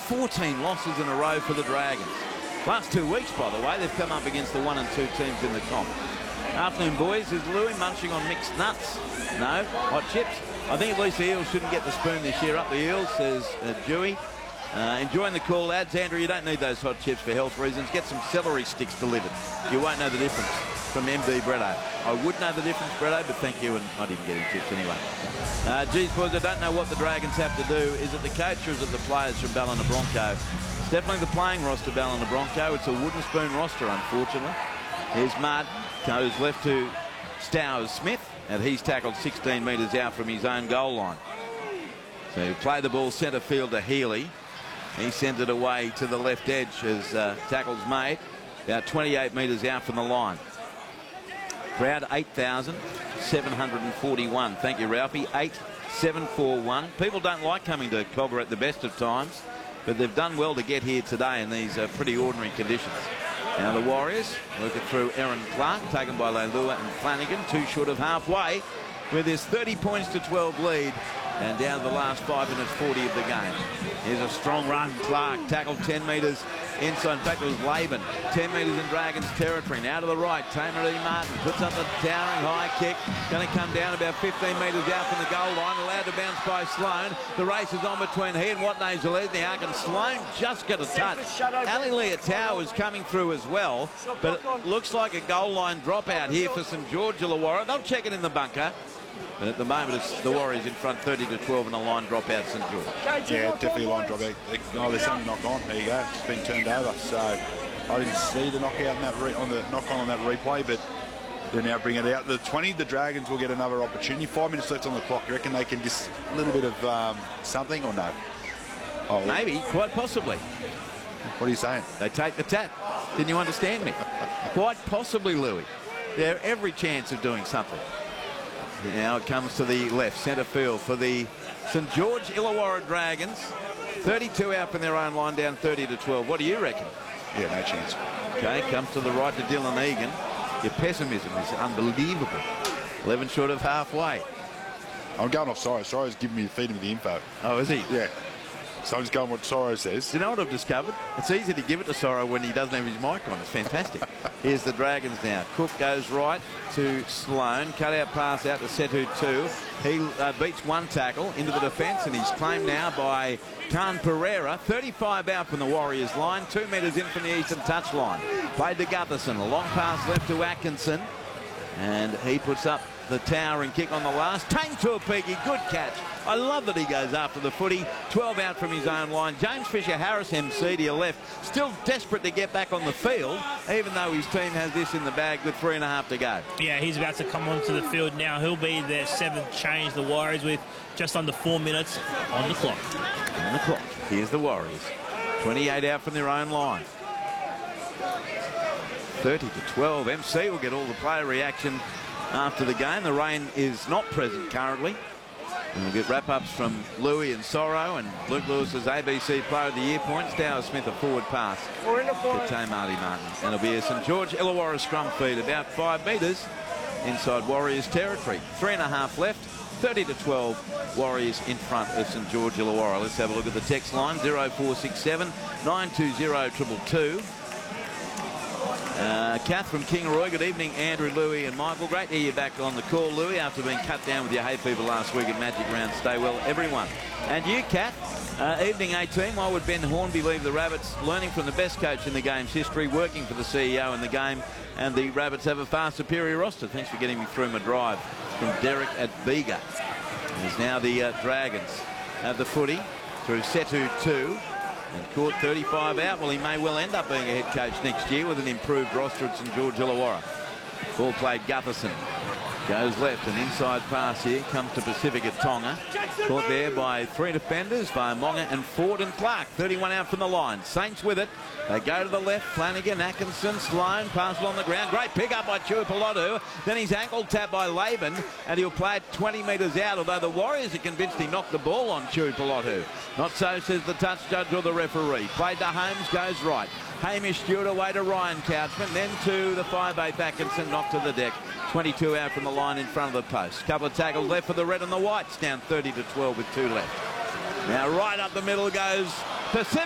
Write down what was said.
14 losses in a row for the Dragons. Last 2 weeks, by the way, they've come up against the 1 and 2 teams in the comp. Afternoon, boys. Is Louis munching on mixed nuts? No. Hot chips? I think at least the Eels shouldn't get the spoon this year. Up the Eels, says Dewey. Enjoying the call, lads. Andrew, you don't need those hot chips for health reasons. Get some celery sticks delivered. You won't know the difference from MD Bretto. I would know the difference, Bretto, but thank you, and I didn't get any chips anyway. Geez, boys, I don't know what the Dragons have to do. Is it the coach or is it the players from Ballina Bronco? It's definitely the playing roster, Ballina Bronco. It's a wooden spoon roster, unfortunately. Here's Mart, goes left to Stowers Smith, and he's tackled 16 metres out from his own goal line. So he played the ball centre field to Healy. He sent it away to the left edge as tackles made, about 28 metres out from the line. Crowd 8,741. Thank you, Ralphie. 8,741. People don't like coming to Cobber at the best of times, but they've done well to get here today in these pretty ordinary conditions. Now the Warriors work it through Aaron Clark, taken by Leilua and Flanagan, 2 short of halfway, with his 30 points to 12 lead. And down to the last 5 minutes 40 of the game. Here's a strong run. Clark tackled 10 metres inside. In fact, it was Laban. 10 metres in Dragons territory. Now to the right. Tamer E. Martin puts up the towering high kick. Going to come down about 15 metres out from the goal line. Allowed to bounce by Sloan. The race is on between he and Watney Zelezniak, and Sloan just got a touch. Ali Leotau is coming through as well, but it looks like a goal line dropout here for St George Illawarra. They'll check it in the bunker. But at the moment, it's the Warriors in front 30-12 and a line drop out St George. Yeah, definitely a line drop out. Oh, there's something knock on. There you go. It's been turned over. So I didn't see the knockout in that knock on that replay, but they now bring it out. The 20, the Dragons will get another opportunity. 5 minutes left on the clock. You reckon they can just a little bit of something or no? Oh, maybe, quite possibly. What are you saying? They take the tap. Didn't you understand me? Quite possibly, Louis. They have every chance of doing something. Now it comes to the left, centre field for the St George Illawarra Dragons. 32 out from their own line, down 30-12. What do you reckon? Yeah, no chance. Okay, comes to the right to Dylan Egan. Your pessimism is unbelievable. 11 short of halfway. I'm going off Soro. Soro's giving me, feeding me the info. Oh, is he? Yeah. So I'm just going what Soro says. Do you know what I've discovered? It's easy to give it to Soro when he doesn't have his mic on. It's fantastic. Here's the Dragons now. Cook goes right to Sloan. Cut out pass out to Setu 2. He beats one tackle into the defence, and he's claimed now by Khan Pereira. 35 out from the Warriors line. 2 metres in from the eastern touchline. Played to Gutherson. A long pass left to Atkinson. And he puts up the towering kick on the last. Tang Tuapiki, good catch. I love that he goes after the footy. 12 out from his own line. James Fisher-Harris, MC to your left, still desperate to get back on the field, even though his team has this in the bag with 3.5 to go. Yeah, he's about to come onto the field now. He'll be their 7th change, the Warriors, with just under 4 minutes on the clock. On the clock. Here's the Warriors. 28 out from their own line. 30-12. MC will get all the player reaction after the game. The rain is not present currently. And we'll get wrap-ups from Louis and Soro, and Luke Lewis's ABC Player of the Year points. Stowers Smith a forward pass to Tame Marty Martin. And it'll be a St George Illawarra scrum feed, about 5 metres inside Warriors territory. 3.5 left. 30-12. Warriors in front of St George Illawarra. Let's have a look at the text line. 0467 920 222. Kath from Kingaroy. Good evening, Andrew, Louis and Michael. Great to hear you back on the call, Louis, after being cut down with your hay fever last week at Magic Round. Stay well, everyone. And you, Kath. Evening 18. Why would Ben Hornby leave the Rabbits? Learning from the best coach in the game's history, working for the CEO in the game, and the Rabbits have a far superior roster. Thanks for getting me through my drive. From Derek at Bega. There's now the Dragons have the footy through Setu 2. And caught 35 out. Well, he may well end up being a head coach next year with an improved roster at St George Illawarra. Ball played Gutherson. Goes left, an inside pass here. Comes to Pacifica Tonga. Caught there by 3 defenders, by Monga and Ford and Clark. 31 out from the line. Saints with it. They go to the left. Flanagan, Atkinson, Sloan. Pass it on the ground. Great pick up by Tuipulotu. Then he's ankle tapped by Laban, and he'll play it 20 metres out, although the Warriors are convinced he knocked the ball on Tuipulotu. Not so, says the touch judge or the referee. Played to Holmes, goes right. Hamish Stewart away to Ryan Couchman, then to the 5'8" Atkinson, knocked to the deck. 22 out from the line in front of the post. Couple of tackles left for the red and the whites, down 30-12 with 2 left. Now right up the middle goes Pacific.